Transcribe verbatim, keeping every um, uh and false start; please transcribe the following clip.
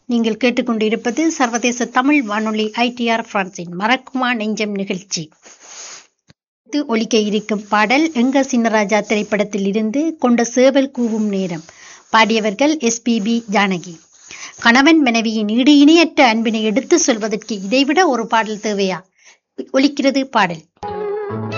நீங்கள் கேட்டுக்கொண்டிருப்பது சர்வதேச தமிழ் வானொலி ஐடிஆர் பிரான்சின் மறக்குமா நெஞ்சம் நிகழ்ச்சி. ஒலிக்க இருக்கும் பாடல் எங்க சின்னராஜா திரைப்படத்தில் இருந்து கொண்ட சேவல் கூவும் நேரம். பாடியவர்கள் எஸ்பிபி ஜானகி. கணவன் மனைவியின் ஈடு இணையற்ற அன்பினை எடுத்து சொல்வதற்கு இதைவிட ஒரு பாடல் தேவையா? ஒலிக்கிறது பாடல்.